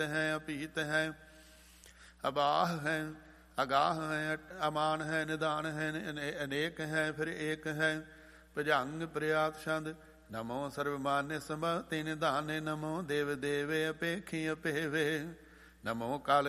ਹੈ, ਅਭੀਤ ਹੈ, ਅਬਾਹ ਹੈ, ਅਗਾਹ ਹੈ, ਅਮਾਨ ਹੈ, ਨਿਦਾਨ ਹੈ, ਅਨੇਕ ਹੈ, ਫਿਰ ਏਕ ਹੈ, ਭੁਜੰਗ ਪ੍ਰਿਆਤ ਛੰਦ। ਨਮੋ ਸਰਵਮਾਨਯ ਸਮਤੀ ਨਿਧਾਨੇ, ਨਮੋ ਦੇਵ ਦੇਵੇ ਅਪੇਖੀ ਅਪੇਵੇ। ਨਮੋ ਕਾਲ